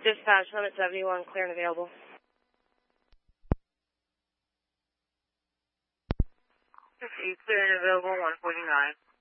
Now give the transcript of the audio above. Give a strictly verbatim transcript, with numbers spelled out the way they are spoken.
Dispatch, limit seventy-one, clear and available. fifty, clear and available, one forty-nine.